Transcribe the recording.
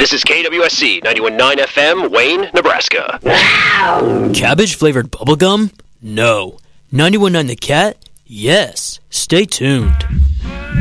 This is KWSC 91.9 FM, Wayne, Nebraska. Cabbage-flavored bubblegum? No. 91.9 The Cat? Yes. Stay tuned.